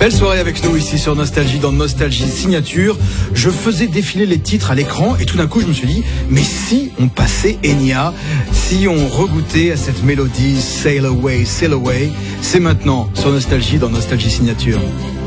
Belle soirée avec nous ici sur Nostalgie, dans Nostalgie Signature. Je faisais défiler les titres à l'écran et tout d'un coup je me suis dit, mais si on passait Enya, si on regoûtait à cette mélodie Sail Away, Sail Away, c'est maintenant sur Nostalgie, dans Nostalgie Signature.